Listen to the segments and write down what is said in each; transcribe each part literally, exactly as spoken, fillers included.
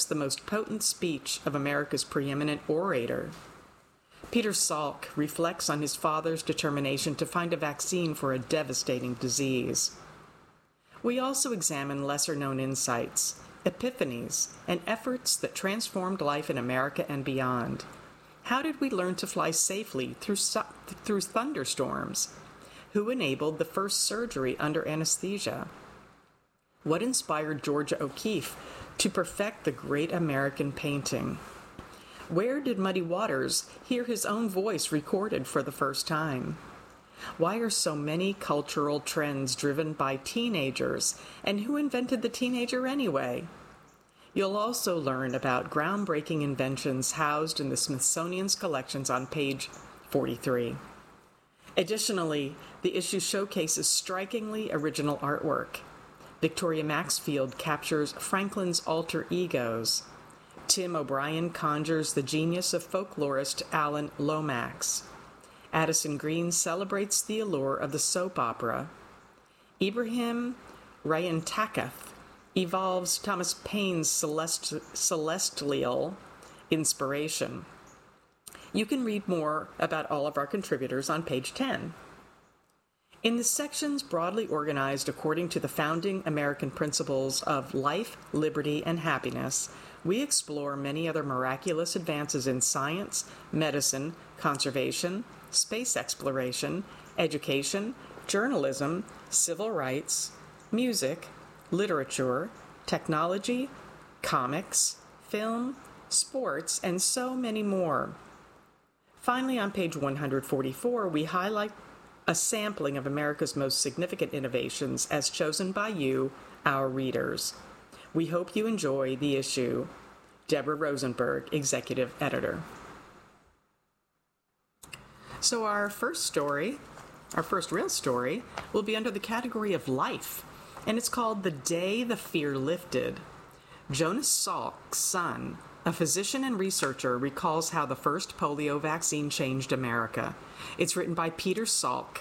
the most potent speech of America's preeminent orator. Peter Salk reflects on his father's determination to find a vaccine for a devastating disease. We also examine lesser-known insights, epiphanies, and efforts that transformed life in America and beyond. How did we learn to fly safely through, su- through thunderstorms? Who enabled the first surgery under anesthesia? What inspired Georgia O'Keeffe to perfect the great American painting? Where did Muddy Waters hear his own voice recorded for the first time? Why are so many cultural trends driven by teenagers, and who invented the teenager anyway? You'll also learn about groundbreaking inventions housed in the Smithsonian's collections on page forty-three. Additionally, the issue showcases strikingly original artwork. Victoria Maxfield captures Franklin's alter egos. Tim O'Brien conjures the genius of folklorist Alan Lomax. Addison Green celebrates the allure of the soap opera. Ibrahim Ryan Takath evolves Thomas Paine's celest- celestial inspiration. You can read more about all of our contributors on page ten. In the sections broadly organized according to the founding American principles of life, liberty, and happiness, we explore many other miraculous advances in science, medicine, conservation, space exploration, education, journalism, civil rights, music, literature, technology, comics, film, sports, and so many more. Finally, on page one hundred forty-four, we highlight a sampling of America's most significant innovations as chosen by you, our readers. We hope you enjoy the issue. Deborah Rosenberg, Executive Editor. So our first story, our first real story, will be under the category of life, and it's called The Day the Fear Lifted. Jonas Salk's son, a physician and researcher, recalls how the first polio vaccine changed America. It's written by Peter Salk.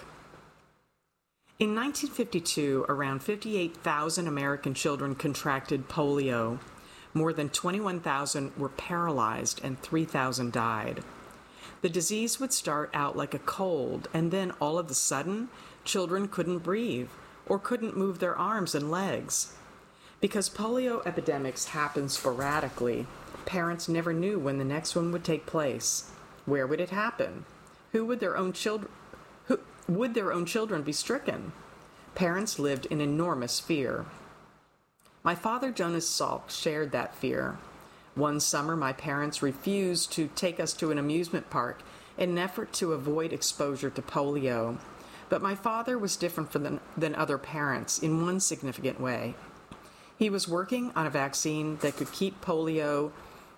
In nineteen fifty-two, around fifty-eight thousand American children contracted polio. More than twenty-one thousand were paralyzed and three thousand died. The disease would start out like a cold, and then all of a sudden, children couldn't breathe or couldn't move their arms and legs. Because polio epidemics happen sporadically, parents never knew when the next one would take place. Where would it happen? Who would their own children who would their own children be stricken? Parents lived in enormous fear. My father, Jonas Salk, shared that fear. One summer, my parents refused to take us to an amusement park in an effort to avoid exposure to polio. But my father was different from the, than other parents in one significant way. He was working on a vaccine that could keep polio,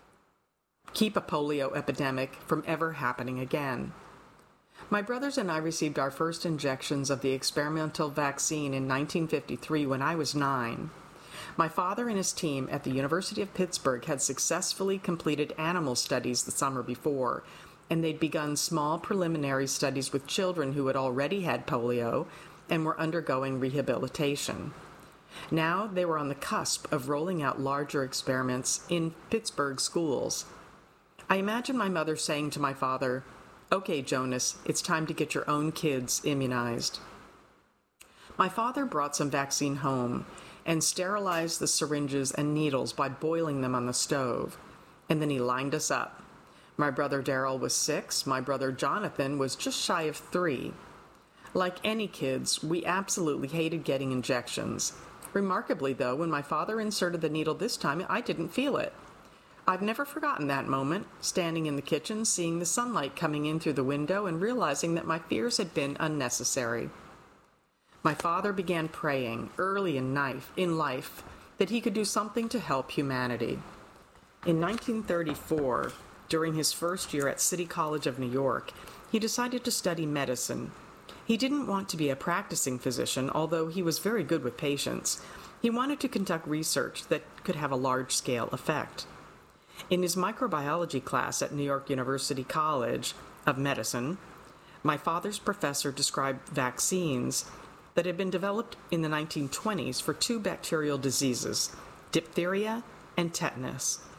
keep a polio epidemic from ever happening again. My brothers and I received our first injections of the experimental vaccine in nineteen fifty-three when I was nine. My father and his team at the University of Pittsburgh had successfully completed animal studies the summer before, and they'd begun small preliminary studies with children who had already had polio and were undergoing rehabilitation. Now they were on the cusp of rolling out larger experiments in Pittsburgh schools. I imagine my mother saying to my father, "Okay, Jonas, it's time to get your own kids immunized." My father brought some vaccine home and sterilized the syringes and needles by boiling them on the stove, and then he lined us up. My brother Daryl was six, my brother Jonathan was just shy of three. Like any kids, we absolutely hated getting injections. Remarkably, though, when my father inserted the needle this time, I didn't feel it. I've never forgotten that moment, standing in the kitchen, seeing the sunlight coming in through the window and realizing that my fears had been unnecessary. My father began praying early in life, in life that he could do something to help humanity. In nineteen thirty-four, during his first year at City College of New York, he decided to study medicine. He didn't want to be a practicing physician, although he was very good with patients. He wanted to conduct research that could have a large-scale effect. In his microbiology class at New York University College of Medicine, my father's professor described vaccines that had been developed in the nineteen twenties for two bacterial diseases, diphtheria and tetanus.